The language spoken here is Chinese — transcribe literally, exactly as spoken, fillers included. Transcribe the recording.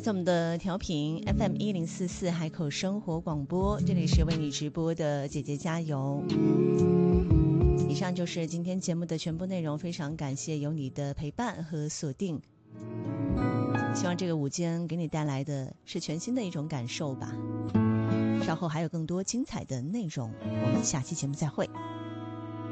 自我们的调频 F M 一零四四海口生活广播，这里是为你直播的姐姐加油。以上就是今天节目的全部内容，非常感谢有你的陪伴和锁定。希望这个午间给你带来的是全新的一种感受吧。稍后还有更多精彩的内容，我们下期节目再会。